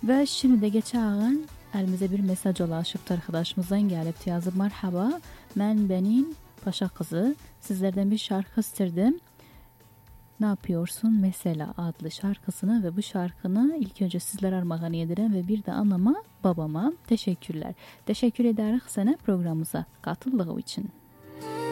Ve şimdi de geçen elimize bir mesaj ulaşıp arkadaşımızdan gelip yazıp merhaba, ben Benin Paşa kızı, sizlerden bir şarkı istedim. Ne yapıyorsun mesela adlı şarkısını ve bu şarkını ilk önce sizlere armağan ederim ve bir de anama babama teşekkürler. Teşekkür ederiz sana programımıza katıldığı için.